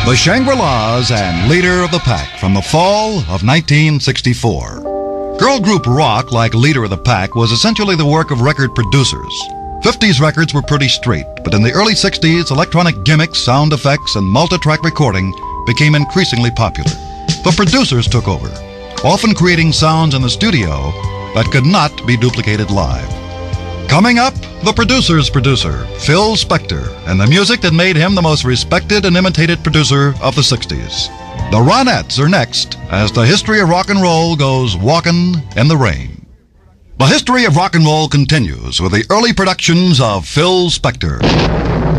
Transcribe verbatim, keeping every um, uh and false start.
The Shangri-Las and Leader of the Pack from the fall of nineteen sixty-four. Girl group rock, like Leader of the Pack, was essentially the work of record producers. fifties records were pretty straight, but in the early sixties, electronic gimmicks, sound effects, and multi-track recording became increasingly popular. The producers took over, often creating sounds in the studio that could not be duplicated live. Coming up, the producer's producer, Phil Spector, and the music that made him the most respected and imitated producer of the sixties. The Ronettes are next, as the history of rock and roll goes walking in the rain. The history of rock and roll continues with the early productions of Phil Spector.